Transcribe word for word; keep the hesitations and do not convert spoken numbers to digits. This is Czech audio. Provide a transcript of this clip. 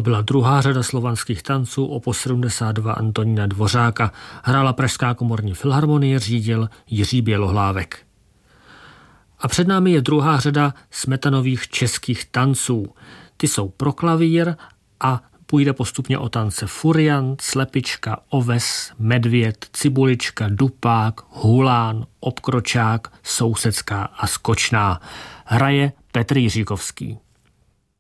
To byla druhá řada slovanských tanců opus sedmdesát dva Antonína Dvořáka. Hrála Pražská komorní filharmonie, řídil Jiří Bělohlávek. A před námi je druhá řada Smetanových českých tanců. Ty jsou pro klavír a půjde postupně o tance furiant, slepička, oves, medvěd, cibulička, dupák, hulán, obkročák, sousedská a skočná. Hraje Petr Jiříkovský.